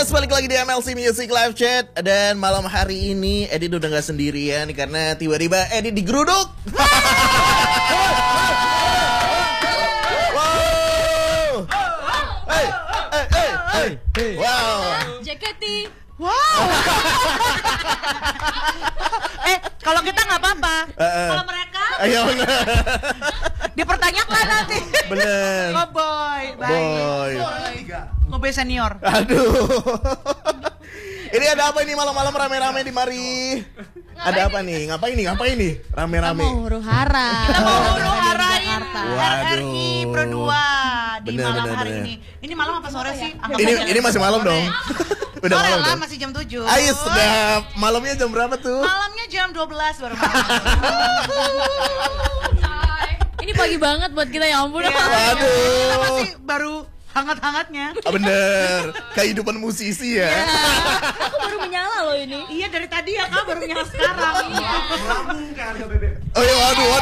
Yes, balik lagi di MLC Music Live Chat. Dan malam hari ini Edi udah gak sendirian karena tiba-tiba Edi digeruduk. Wow. Hey. Wow. Jaketi. Wow. Kalau kita nggak apa-apa. Kalau mereka Ayo dipertanyakan nanti. bener. Oh boy, Boy. Ngobrol senior. Aduh. Ini ada apa ini malam-malam rame-rame di mari? Ada apa nih? Ngapain nih? Rame-rame. Mau huru hara. Kita mau huru-harain Jakarta. Waduh. RRI Pro 2 di malam hari Bener. ini. Ini malam apa sore sih? Ini masih malam dong. Udah Sore malam lah, dong. masih jam 7. Ayo sedap. Malamnya jam berapa tuh? Malamnya jam 12 baru malam. Ini pagi banget buat kita, ya ampun. Iya, Waduh. Kita masih baru hangat-hangatnya. Bener. Kehidupan musisi ya. Aku baru menyala loh ini. Iya dari tadi ya kak, baru nyala sekarang. Oh iya,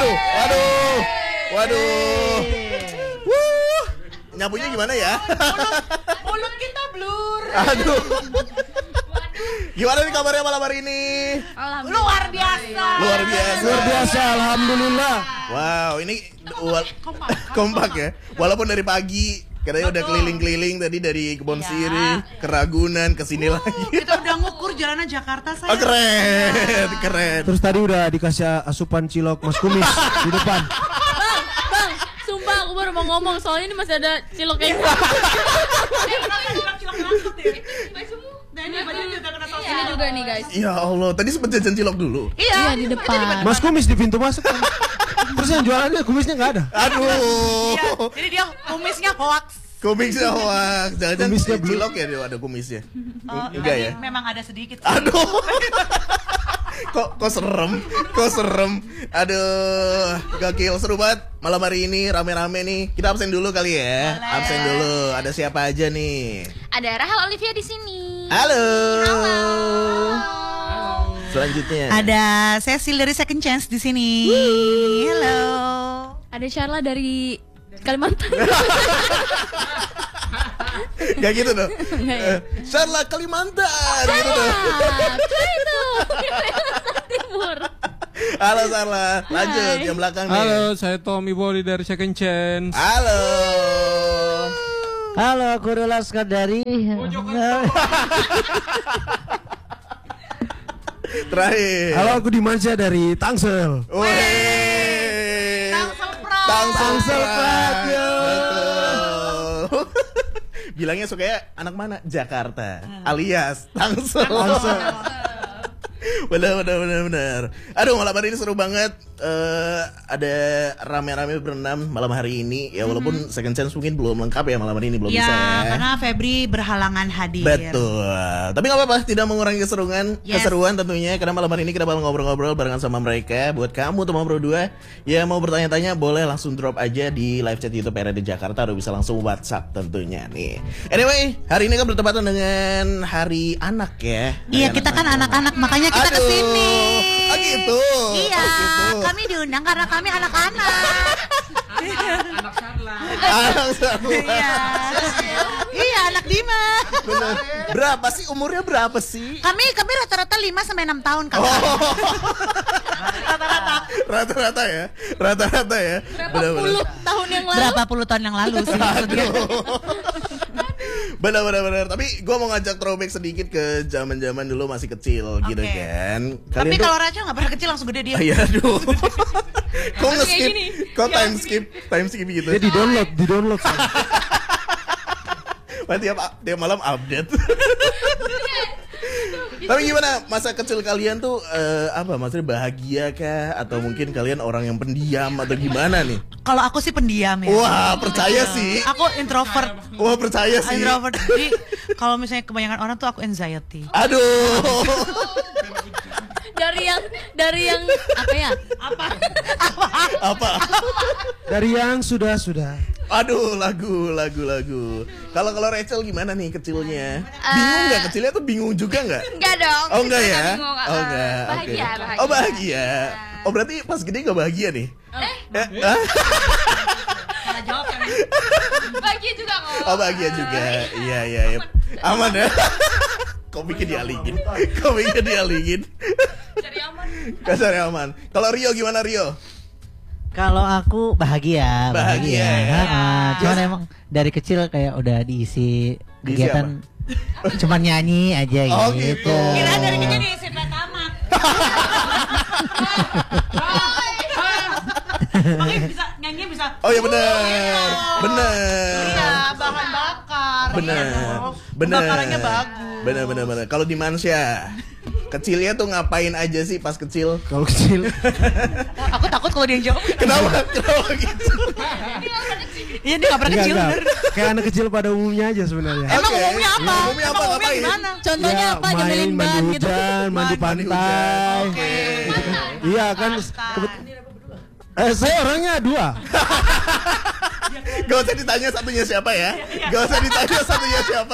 waduh. Wuh. Nyapunya gimana ya? Mulut kita blur. Aduh. Gimana nih kabarnya malam hari ini? Luar biasa. Luar biasa, alhamdulillah. Wow, ini kompak ya. Walaupun dari pagi katanya udah keliling-keliling tadi dari Kebon Sirih ke Ragunan ke sini lagi. Kita udah ngukur jalanan Jakarta Oh, saya. keren. Terus tadi udah dikasih asupan cilok Mas Kumis di depan. Bang, sumpah aku baru mau ngomong soalnya ini masih ada cilok kayak ini juga nih guys. Ya Allah, tadi sempet jajan cilok dulu. Iya di depan. Mas Kumis di pintu masuk kan. Terus yang jualannya kumisnya nggak ada. Aduh. Iya, jadi dia kumisnya hoax. Kumisnya hoax. Jangan-jangan Kumisnya blue. cilok ya dia ada kumisnya. Enggak Tapi ya? memang ada sedikit. Aduh. Kok serem. Aduh, gokil, seru banget. Malam hari ini rame-rame nih. Kita absen dulu kali ya. Boleh. Absen dulu. Ada siapa aja nih? Ada Rahel Olivia di sini. Halo. Selanjutnya. Ada Cecil dari Second Chance di sini. Halo. Ada Sharla dari Kalimantan. Gak gitu dong. Nggak ya? Sharla Kalimantan gitu dong. Itu Kalimantan Timur. Halo Sharla. Lanjut Hai. yang belakang nih. Halo, saya Tommy Bori dari Second Chance. Halo. Halo, aku Laskar dari. Terakhir. Halo, aku Dimansyah dari Tangsel. Wih. Tangsel Prat. yo. Betul. Bilangnya sukanya anak mana? Jakarta. Alias Tangsel. Benar. Aduh, malam hari ini seru banget. Ada rame-rame berenam malam hari ini. Ya walaupun Second Chance mungkin belum lengkap ya malam hari ini, belum bisa Ya, ya. karena Febri berhalangan hadir. Betul. Tapi nggak apa-apa, tidak mengurangi Yes. keseruan tentunya. Karena malam hari ini kita bakal ngobrol-ngobrol barengan sama mereka. Buat kamu teman Pro 2 yang mau bertanya-tanya, boleh langsung drop aja di live chat YouTube RRI Jakarta, atau bisa langsung WhatsApp tentunya nih. Anyway, hari ini kan bertepatan dengan Hari Anak ya. Iya, Hari kita kan anak-anak, makanya kita Aduh. kesini. Oh gitu. Iya, Oh, gitu. kami diundang karena kami anak-anak. Anak Sarla. Anak sama. Iya, anak Dima. Bener. Berapa sih umurnya, berapa sih? Kami rata-rata 5-6 tahun kan. Rata-rata ya. Berapa Bener-bener. puluh tahun yang lalu? Berapa puluh tahun yang lalu sih maksudnya. Benar. Tapi gue mau ngajak throwback sedikit ke zaman-zaman dulu masih kecil gitu Oke. kan. Tapi tuh- kalau Raja nggak pernah kecil langsung gede dia. Iya, aduh. Kok Kayak nge-skip? gini. Kok time skip gitu? Dia di download. Berarti tiap malam update. Tapi gimana masa kecil kalian tuh apa maksudnya, bahagia kah atau mungkin kalian orang yang pendiam atau gimana nih? Kalau aku sih pendiam ya. Wah, percaya sih. Aku introvert. Wah, percaya sih. Introvert. Jadi kalau misalnya kebanyakan orang tuh aku anxiety. Aduh. Dari yang apa ya? Apa? Dari yang sudah. Aduh, lagu. Kalau Rachel gimana nih kecilnya? Bingung nggak kecilnya tuh, bingung juga nggak? Enggak dong. Oh enggak ya? Bingung, Oh enggak. Bahagia, Oke. bahagia. Oh bahagia. Oh berarti pas gede nggak bahagia nih? Hah? Salah jawab kan. Bahagia juga kok. Oh bahagia juga. Iya. Aman ya? Kok bikin dialingin? Cari aman. Cari aman. Kalau Rio gimana Rio? Kalau aku bahagia. Bahagia. Cuman emang dari kecil kayak udah diisi kegiatan cuman nyanyi aja Oh, gitu. gitu. Kira dari kecil diisi pertamax. Makanya bisa nyanyi bisa. Oh iya benar. Benar. Iya, bahan bakar. Benar. Iya dong. Benar. Bakarannya bagus. Benar. Kalau di Mansya, kecilnya tuh ngapain aja sih pas kecil? Kalau kecil Oh, aku takut kalau dia jawab. Kenapa gitu? Iya, dia nggak pernah kecil. Bener. kayak anak kecil pada umumnya aja sebenarnya. Emang Oke. umumnya apa? Umumnya apa? Emang Ngapain? gimana? Contohnya Ya, apa? main Nyomelin ban mandi gitu. hujan, mandi Mandi pantai. Oke. Iya kan. Saya orangnya 2. Gak usah ditanya satunya siapa ya. Gak usah ditanya satunya siapa.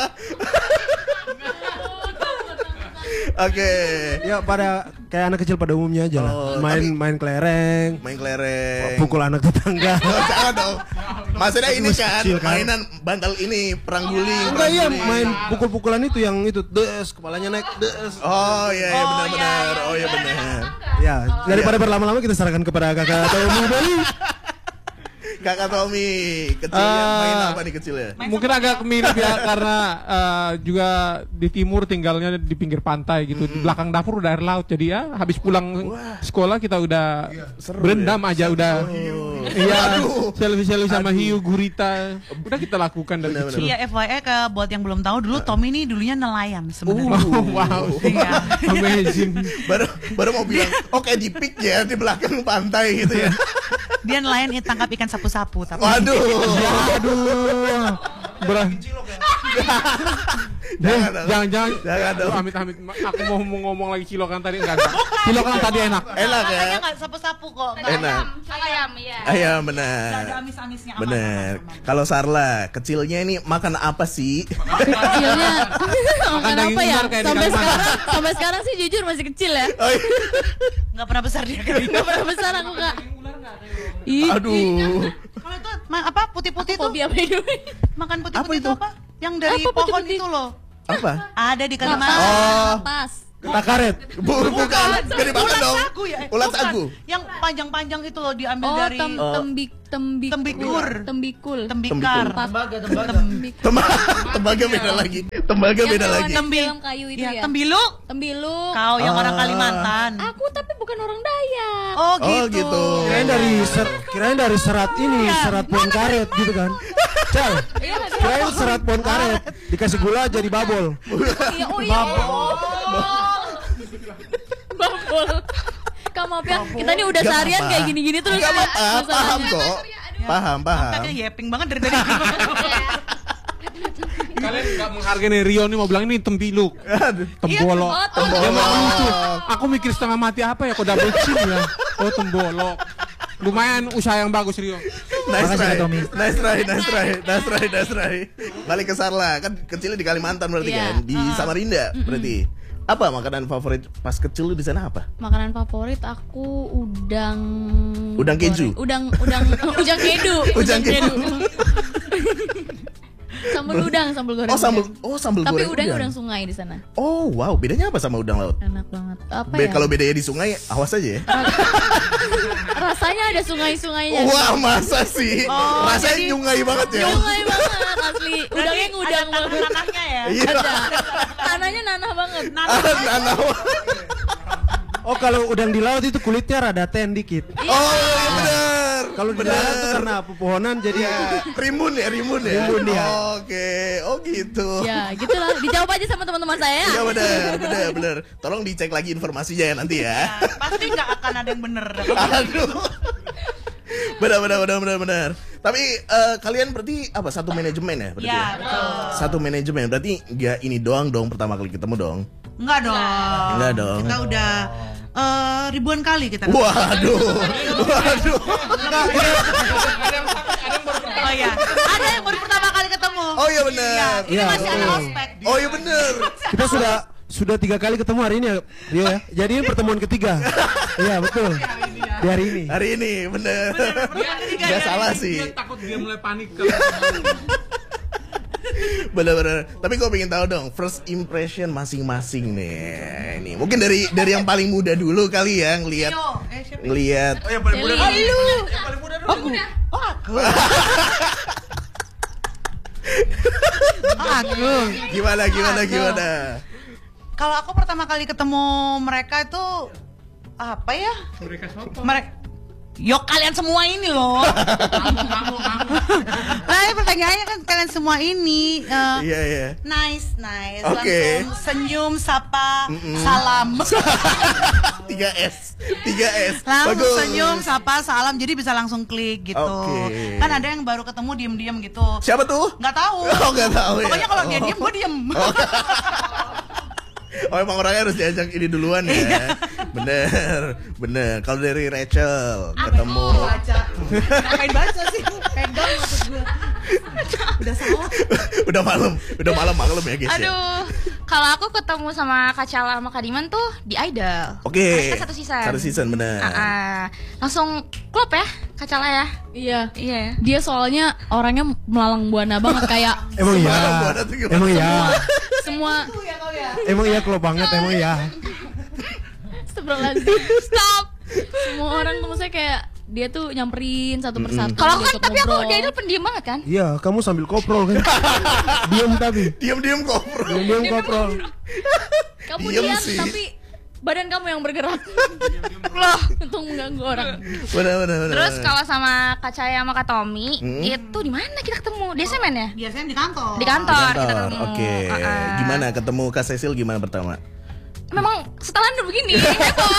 Oke. Ya pada kayak anak kecil pada umumnya aja lah. Oh, Main kelereng, Main kelereng. pukul anak tetangga. Oh, jangan dong. Maksudnya ini Masih kan kecil, kan? mainan bantal ini perang guling. Enggak, iya perang guling. main pukul-pukulan itu yang itu des kepalanya naik des. Oh iya benar. Oh iya benar. Ya, daripada berlama-lama kita serahkan kepada kakak atau Umi Beli. Kakak Tommy, kecilnya main apa nih kecilnya? Mungkin agak mirip ya karena juga di timur tinggalnya di pinggir pantai gitu. Di belakang dapur udah air laut. Jadi ya habis pulang sekolah kita udah seru berendam aja udah. Iya, Aduh. selfie sama hiu gurita. Udah kita lakukan dari Benar-benar. kecil. Iya, FYI buat yang belum tahu dulu Tommy ini dulunya nelayan sebenarnya. Oh, wow. Iya. Amazing. baru mau bilang, oke di pick ya di belakang pantai gitu ya. Dia nelayan tangkap ikan sapu-sapu tapi. Waduh. Aduh. Jangan Jangan. Jangan dong. Aduh, amit-amit. Aku mau ngomong lagi cilokan tadi enggak. Cilokan tadi enak. Enak ya. Katanya nggak sapu-sapu kok. Enak. Ayam, iya. Ayam Nggak ada benar. amis-amisnya. aman, Benar. aman, aman. Kalau Sarla, kecilnya ini makan apa sih? Kecilnya makan daging apa ya? ular kayak di Sampai Kalimantan. sekarang sih jujur masih kecil ya. Oh, iya. Nggak pernah besar dia. Gak pernah besar aku Kak. Ih, Aduh. Kalau itu apa putih-putih tuh? fobia by the way. Makan Apa putih-putih itu? itu apa? Yang dari Apa pohon putih-putih? itu loh. Apa? Ada di Kalimantan. Oh. Pas. Takaret. Bukan. Jadi makan Ulat dong. sagu ya? Ulat Bukan. sagu. Yang panjang-panjang itu loh diambil Oh, dari tembikur. tembikar. Tembikar. Tembaga beda lagi. Tembaga beda lagi. Dalam kayu itu Ya, ya. tembiluk. Tembiluk. Kau yang orang Ah. Kalimantan. Aku tapi bukan orang Dayak. Oh Oh, gitu. gitu. Kirain dari serat ini, serat pohon karet gitu kan. Cal, Iya, kirain serat pohon karet dikasih gula jadi babol. iya, oh iya. Babol. Kamu maaf ya, kita ini udah Gak seharian apa-apa. kayak gini-gini terus. Gak ya, apa-apa, paham masalahnya. kok. Paham. Tadi yeping banget dari tadi. Kalian nggak menghargai Rio nih mau bilang ini tempiluk. Tembolok. Oh, Dia mau lucu. Aku mikir setengah mati apa ya kok double chin ya. Oh tembolok. Lumayan usaha yang bagus Rio. Nice Makasih, try. Kak Tommy. Nice try. Balik ke Sarla, kan kecilnya di Kalimantan berarti Iya. kan, di Samarinda berarti. Apa makanan favorit pas kecil lu di sana apa? Makanan favorit aku udang. Udang keju? Udang kedu. Udang kedu. Sambal udang, sambal goreng. Sambal Tapi goreng. udang sungai di sana. Oh, wow, bedanya apa sama udang laut? Enak banget. Apa ya? Kalau bedanya di sungai, awas aja ya. Rasanya ada sungai-sungainya. Wah, masa sih? Oh, Rasanya jadi- nyungai banget ya. Sungai banget asli. Udangnya ngudang ada banget. tanahnya ya. Iya. Ada. Tanahnya nanah banget. Nanah. Oh kalau udang di laut itu kulitnya rada ten dikit. Oh, iya benar. Kalau di darat tuh karena pepohonan jadi Rimbun ya. Rimbun dia. Oke, oh gitu. Ya, gitulah. Dijawab aja sama teman-teman saya. Iya benar. Tolong dicek lagi informasinya ya nanti ya. Pasti nggak akan ada yang bener. Aduh. Benar. Tapi kalian berarti apa? Satu manajemen ya berarti? Iya, Ya? betul. Satu manajemen. Berarti nggak ini doang dong pertama kali ketemu dong. Enggak dong. Enggak dong. Kita udah ribuan kali kita. Waduh. Oh iya. Ada yang baru pertama kali ketemu. Oh iya benar. Ini Iya, masih ada betul. ospek. Oh iya benar. kita sudah 3 kali ketemu hari ini ya Rio ya. Jadi ini pertemuan ketiga. Iya betul. Di hari ini. Hari ini benar. Gak salah sih. Dia takut dia mulai panik. Bener-bener. Tapi gue pengen tahu dong first impression masing-masing nih. Ini mungkin dari yang paling muda dulu kali ya ngelihat. Oh yang paling muda dulu. Yang paling muda dulu. Aku. Aku. Gimana? Kalau aku pertama kali ketemu mereka itu apa ya? Mereka siapa? Yo kalian semua ini loh. Kamu. Nah, pertanyaannya kan kalian semua ini Iya. nice. Oke. Langsung senyum, sapa, salam. 3S. Langsung Bagus. senyum, sapa, salam. Jadi bisa langsung klik gitu. Oke. Kan ada yang baru ketemu diem-diem gitu. Siapa tuh? Nggak tahu. Oh, nggak tahu ya. Pokoknya kalau dia diem, gue diem. Oh emang orangnya harus diajak ini duluan ya. Bener. Kalau dari Rachel ketemu. Baca. Ngapain baca sih? Pegang maksud gue. Udah salah. udah malam ya guys. Aduh, kalau aku ketemu sama Kak Cala sama Kak Diman tuh di Idol. Oke. Mereka satu season. Satu season bener. Langsung klop ya Kak Cala ya. Iya. Dia soalnya orangnya melalang buana banget kayak Emang iya. Emang iya. semua Emang iya kalau banget emang iya. Astagfirullahaladzim. Stop. Semua orang tuh maksudnya kayak dia tuh nyamperin satu persatu. Kalau aku kan untuk tapi aku ngobrol. di Idol pendiam banget kan. Iya, kamu sambil koprol kan. Diam koprol. Diam koprol. Kamu Diem diam sih. tapi badan kamu yang bergerak. Loh, untuk mengganggu orang. Bener. Terus kalau sama Kak Caya sama Kak Tommy itu di mana kita ketemu? Di SMN ya? Biasanya di kantor. Di kantor kita Kantor. ketemu. Oke. Gimana ketemu Kak Cecil gimana pertama? Memang setelan udah begini. Heboh.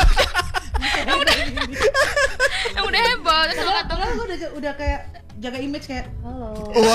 Yang udah heboh. Terus aku kata, Gue udah kayak jaga image kayak halo.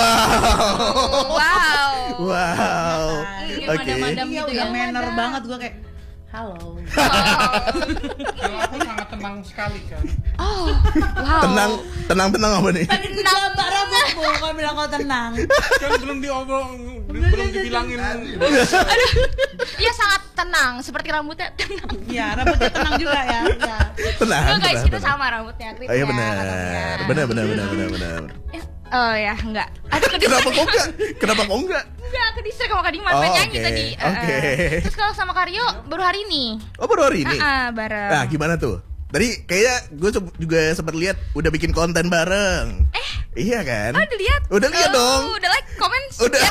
Wow. Oke. Madam Iya gitu udah ya. manner banget gue kayak halo. Kalau aku sangat tenang sekali kan. oh, wow. Tenang apa nih? Tenang Mbak Rabu, kan bilang kau tenang. Kan belum dibilangin. Iya sangat tenang, seperti rambutnya tenang. Iya, rambutnya tenang juga ya. Iya. Tenang. Enggak guys, kita sama rambutnya. Oh iya benar. Oh ya, enggak. Aduh, Kenapa kok enggak? Enggak, ke distrik sama Kak Diman, Oh, nyanyi oke. tadi. Oke. Terus kalau sama Karyo baru hari ini. Oh baru hari ini? Bareng. Nah gimana tuh? Tadi kayaknya gue juga sempat lihat udah bikin konten bareng. Iya kan? Oh, udah lihat? Udah lihat dong. Udah like, comment. Udah.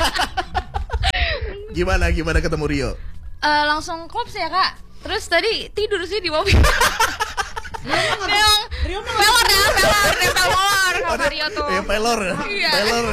Gimana ketemu Rio? Langsung klop sih ya, Kak. Terus tadi tidur sih di mobil. Memang pelor sama Rio tuh. Iya pelor. Iya.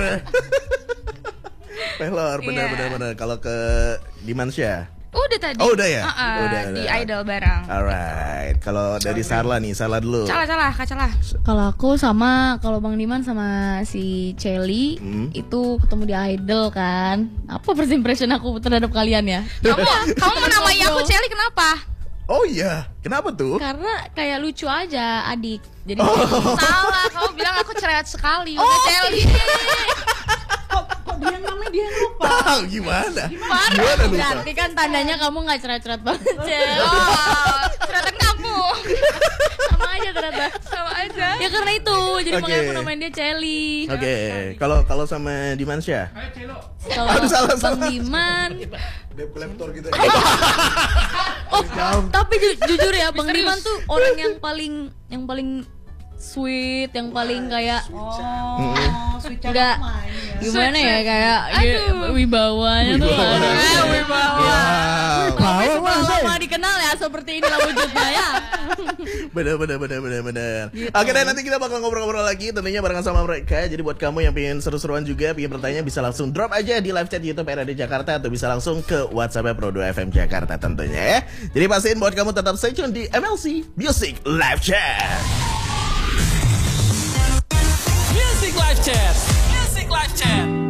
Pelor Iya. benar. Kalau ke Dimansya? Udah tadi. Oh udah ya? Udah. Di Idol bareng. Alright. Kalau dari Sarla nih, Sarla dulu. Salah, Kak Cala. Kalau aku sama kalau Bang Diman sama si Celi itu ketemu di Idol kan. Apa first impression aku terhadap kalian ya? Kamu menamai aku Celi kenapa? Oh iya, kenapa tuh? Karena kayak lucu aja adik. Jadi Salah, kamu bilang aku cerewet sekali. Udah Celi. Kok dia namanya dia yang lupa. Gimana Parah. lupa? berarti kan tandanya kamu nggak cerewet-cerewet banget, Cel. Oh, cerewetan kamu. Sama aja ternyata. Sama aja. Ya karena itu, jadi Oke. makanya aku namain dia Celi. Oke, kalau sama Dimansya? Ayo Celo. Kalau Aduh, salah. Bang Diman, Debt collector gitu. tapi jujur ya, Bang Diman tuh orang yang paling sweet, yang paling kayak Oh, switch Nggak. gimana ya, kayak wibawanya tuh. Wibawa. Sampai setelah lama dikenal ya seperti inilah wujudnya ya. Bener. Oke deh, nanti kita bakal ngobrol-ngobrol lagi tentunya barengan sama mereka. Jadi buat kamu yang pengen seru-seruan juga, pengen bertanya, bisa langsung drop aja di live chat YouTube RRD Jakarta atau bisa langsung ke WhatsApp Pro 2 FM Jakarta tentunya ya. Jadi pastiin buat kamu tetap stay tune di MLC Music Live Chat. Music Live Chat.